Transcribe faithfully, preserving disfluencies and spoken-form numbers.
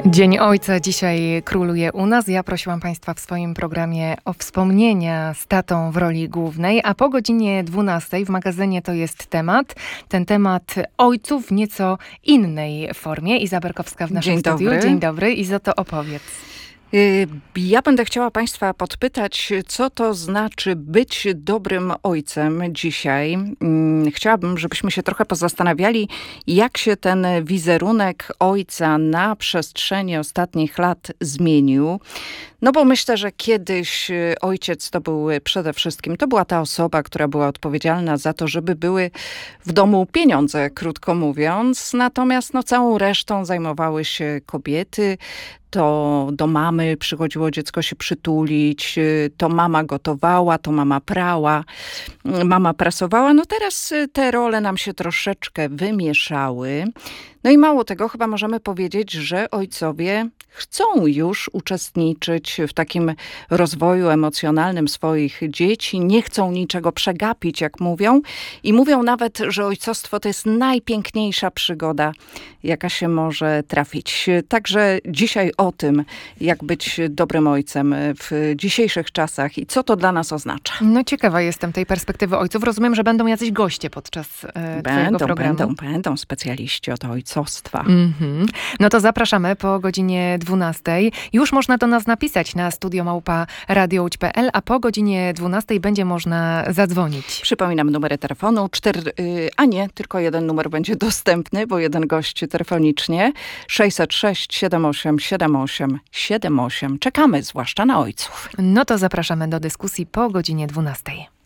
Dzień Ojca dzisiaj króluje u nas. Ja prosiłam Państwa w swoim programie o wspomnienia z tatą w roli głównej, a po godzinie dwunastej w magazynie To jest temat. Ten temat ojców w nieco innej formie. Iza Berkowska w naszym Dzień studiu. dobry. Dzień dobry. Izo, to opowiedz. Ja będę chciała Państwa podpytać, co to znaczy być dobrym ojcem dzisiaj. Chciałabym, żebyśmy się trochę pozastanawiali, jak się ten wizerunek ojca na przestrzeni ostatnich lat zmienił. No bo myślę, że kiedyś ojciec to był przede wszystkim, to była ta osoba, która była odpowiedzialna za to, żeby były w domu pieniądze, krótko mówiąc. Natomiast no, całą resztą zajmowały się kobiety. To do mamy przychodziło dziecko się przytulić, to mama gotowała, to mama prała, mama prasowała. No teraz te role nam się troszeczkę wymieszały. No i mało tego, chyba możemy powiedzieć, że ojcowie chcą już uczestniczyć w takim rozwoju emocjonalnym swoich dzieci, nie chcą niczego przegapić, jak mówią. I mówią nawet, że ojcostwo to jest najpiękniejsza przygoda, jaka się może trafić. Także dzisiaj o tym, jak być dobrym ojcem w dzisiejszych czasach i co to dla nas oznacza. No ciekawa jestem tej perspektywy ojców. Rozumiem, że będą jacyś goście podczas e, twojego programu. Będą, będą specjaliści od ojcostwa. Mm-hmm. No to zapraszamy po godzinie dwunastej. Już można do nas napisać na studio małpa radio łódź kropka pe el, a po godzinie dwunastej będzie można zadzwonić. Przypominam numery telefonu. Cztery, yy, a nie, tylko jeden numer będzie dostępny, bo jeden gość telefonicznie. sześćset sześć siedem osiem siedem osiem siedem osiem. Czekamy zwłaszcza na ojców. No to zapraszamy do dyskusji po godzinie dwunastej.